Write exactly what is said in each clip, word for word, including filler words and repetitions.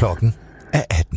Klokken er atten.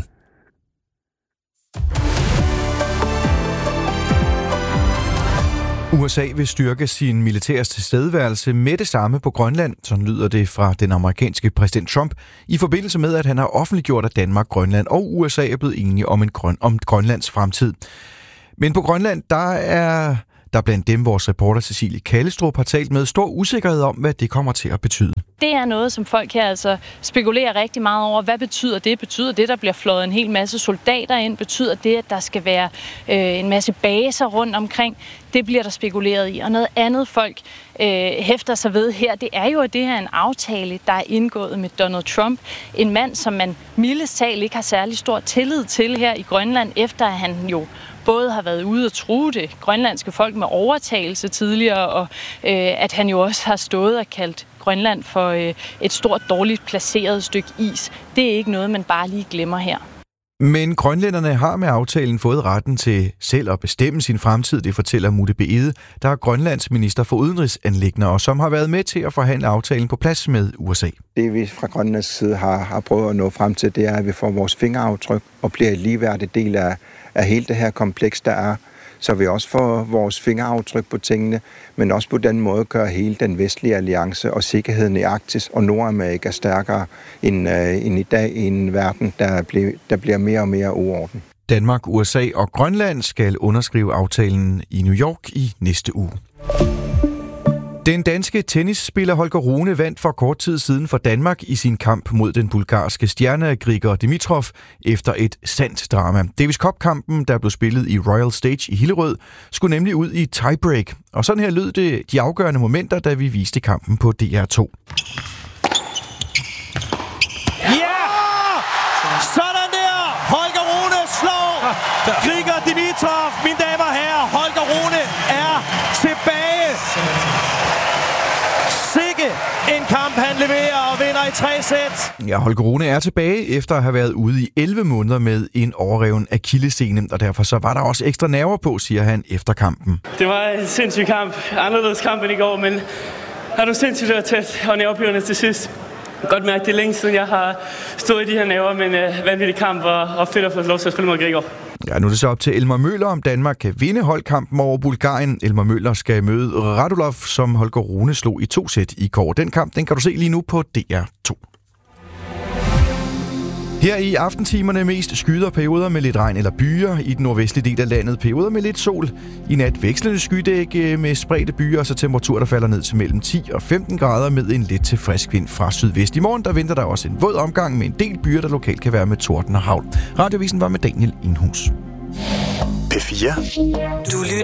U S A vil styrke sin militære tilstedeværelse med det samme på Grønland, sådan lyder det fra den amerikanske præsident Trump, i forbindelse med, at han har offentliggjort, at Danmark, Grønland og U S A er blevet enige om, en grøn, om Grønlands fremtid. Men på Grønland, der er der blandt dem vores reporter Cecilie Kallestrup har talt med stor usikkerhed om, hvad det kommer til at betyde. Det er noget, som folk her altså spekulerer rigtig meget over. Hvad betyder det? Betyder det, der bliver fløjet en hel masse soldater ind? Betyder det, at der skal være øh, en masse baser rundt omkring? Det bliver der spekuleret i. Og noget andet folk øh, hæfter sig ved her, det er jo, at det her er en aftale, der er indgået med Donald Trump. En mand, som man mildest talt ikke har særlig stor tillid til her i Grønland, efter at han jo både har været ude og true det grønlandske folk med overtagelse tidligere, og øh, at han jo også har stået og kaldt Grønland for øh, et stort, dårligt placeret stykke is. Det er ikke noget, man bare lige glemmer her. Men grønlænderne har med aftalen fået retten til selv at bestemme sin fremtid, det fortæller Mutte Begede, der er Grønlands minister for udenrigsanliggender, og som har været med til at forhandle aftalen på plads med U S A. Det vi fra Grønlands side har, har prøvet at nå frem til, det er, at vi får vores fingeraftryk og bliver en ligeværdig del af, af hele det her kompleks, der er. Så vi også får vores fingeraftryk på tingene, men også på den måde gør hele den vestlige alliance og sikkerheden i Arktis og Nordamerika stærkere end, uh, end i dag i en verden, der, bliver, der bliver mere og mere uorden. Danmark, U S A og Grønland skal underskrive aftalen i New York i næste uge. Den danske tennisspiller Holger Rune vandt for kort tid siden for Danmark i sin kamp mod den bulgarske stjerne Grigor Dimitrov efter et sandt drama. Davis Cup-kampen, der blev spillet i Royal Stage i Hillerød, skulle nemlig ud i tiebreak. Og sådan her lød det de afgørende momenter, da vi viste kampen på D R to. Ja! Sådan der! Holger Rune slår Grigor Dimitrov. Mine damer og herrer, Holger Rune er tilbage. Sikke en kamp, han leverer og vinder i tre sæt. Ja, Holger Rune er tilbage efter at have været ude i elleve måneder med en overreven akillessene, og derfor så var der også ekstra nerver på, siger han efter kampen. Det var en sindssyg kamp. Anderledes kamp end i går, men har du sindssygt været tæt og nervepirrende til sidst. Jeg kan godt mærke, det er længe siden, jeg har stået i de her nerver, men uh, vanvittig kamp og, og fedt at få lov til at spille mod Grigor. Ja, nu er det så op til Elmer Møller, om Danmark kan vinde holdkampen over Bulgarien. Elmer Møller skal møde Radulov, som Holger Rune slog i to sæt i går. Den kamp, den kan du se lige nu på D R to. Her i aftentimerne mest skyder perioder med lidt regn eller byer. I den nordvestlige del af landet perioder med lidt sol. I nat vekslende skydække med spredte byer, så temperaturer der falder ned til mellem ti og femten grader med en let til frisk vind fra sydvest. I morgen der venter der også en våd omgang med en del byer, der lokalt kan være med torden og hagl. Radiovisen var med Daniel Inhus. P fire. Du lytter